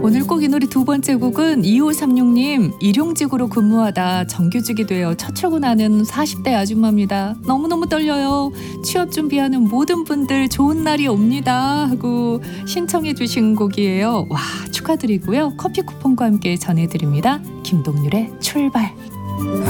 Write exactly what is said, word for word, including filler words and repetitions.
오늘 꼭 이 노래 두 번째 곡은 이오삼육 님, 일용직으로 근무하다 정규직이 되어 첫 출근하는 사십 대 아줌마입니다. 너무너무 떨려요. 취업 준비하는 모든 분들 좋은 날이 옵니다 하고 신청해 주신 곡이에요. 와, 축하드리고요. 커피 쿠폰과 함께 전해드립니다. 김동률의 출발.